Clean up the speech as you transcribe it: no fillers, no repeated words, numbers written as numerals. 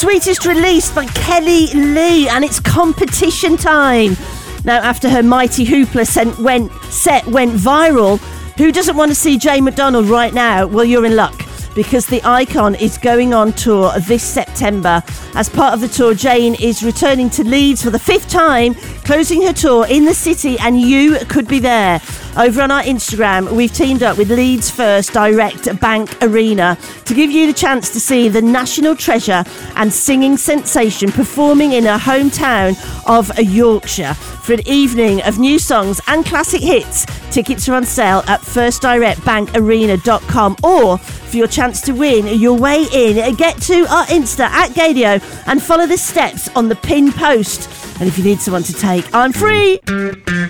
Sweetest Release by Kelly Lee, and it's competition time. Now, after her Mighty Hoopla set went viral, who doesn't want to see Jane McDonald right now? Well, you're in luck, because the icon is going on tour this September. As part of the tour, Jane is returning to Leeds for the 5th time, closing her tour in the city, and you could be there. Over on our Instagram, we've teamed up with Leeds First Direct Bank Arena to give you the chance to see the national treasure and singing sensation performing in her hometown of Yorkshire for an evening of new songs and classic hits. Tickets are on sale at firstdirectbankarena.com, or for your chance to win your way in, get to our Insta at Gadio and follow the steps on the pin post. And if you need someone to take, I'm free.